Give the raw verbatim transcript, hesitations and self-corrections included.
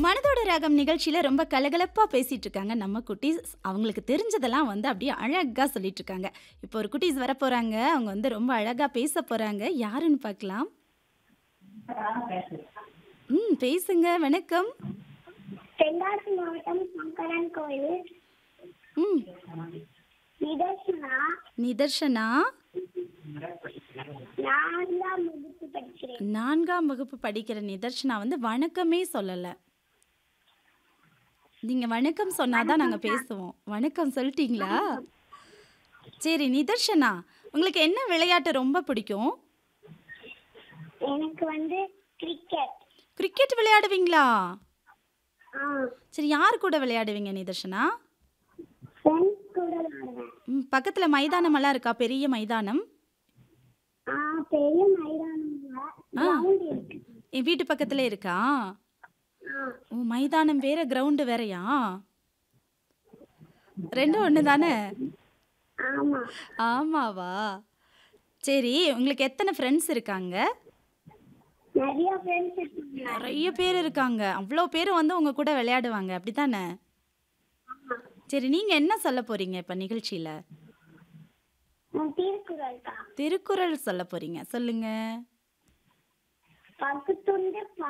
மனதோட ராகம் நிகழ்ச்சியில ரொம்ப கலகலப்பா பேசிட்டு இருக்காங்க நம்ம குட்டீஸ். அவங்களுக்கு தெரிஞ்சதெல்லாம் வந்து அப்படியே அழகா சொல்லிட்டு இருக்காங்க. இப்போ ஒரு குட்டீஸ் வரப்போறாங்க. அவங்க வந்து ரொம்ப அழகா பேச போறாங்க. யாருன்னு பார்க்கலாம். ம் பேசுங்க. வணக்கம். தென்காசி மாவட்டம் சங்கரன் கோயில் ம் நிதர்ஷனா நிதர்ஷனா நான்காம் வகுப்பு படிக்கிறேன். நான்காம் வகுப்பு படிக்கிற நிதர்ஷனா வந்து வணக்கமே சொல்லல. நீங்க வணக்கம் சொன்னாதான் நாங்க பேசுவோம். வணக்கம் சொல்லிட்டீங்களா? சரி நிதர்ஷனா, உங்களுக்கு என்ன விளையாட்டு ரொம்ப பிடிக்கும்? எனக்கு வந்து கிரிக்கெட். கிரிக்கெட் விளையாடுவீங்களா? ஆ சரி யார் கூட விளையாடுவீங்க நிதர்ஷனா? ஃப்ரெண்ட்ஸ் கூட விளையாடுவேன். ம், பக்கத்துல மைதானமெல்லாம் இருக்கா? பெரிய மைதானம்? ஆ பெரிய மைதானம்ல ஆ. கிரவுண்ட் இருக்கு. என் வீட்டு பக்கத்துல இருக்கா? ஆ ஓ மைதானம் வேற கிரவுண்டு வேறயா? ரெண்டும் ஒன்று தானே? ஆமா. ஆமாவா? சரி உங்களுக்கு எத்தனை ஃப்ரெண்ட்ஸ் இருக்காங்க? நிறைய ஃப்ரெண்ட்ஸ் இருக்காங்க. நிறைய பேர் இருக்காங்க. அவ்வளோ பேர் வந்து உங்க கூட விளையாடுவாங்க அப்படித்தானே? ஆமா. சரி நீங்க என்ன சொல்ல போறீங்க இப்ப நிகழ்ச்சியில? உன் திருக்குறள் தான். திருக்குறள் சொல்ல போறீங்க. சொல்லுங்க. பகுத்துண்டு